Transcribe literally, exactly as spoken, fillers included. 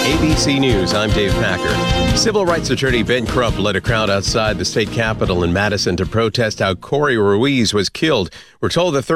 A B C News, I'm Dave Packer. Civil rights attorney Ben Crump led a crowd outside the state capitol in Madison to protest how Corey Ruiz was killed. We're told the